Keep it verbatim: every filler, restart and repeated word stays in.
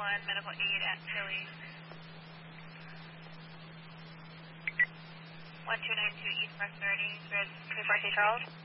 one, medical aid at Philly. one two nine two East West thirty, Good Party Charles.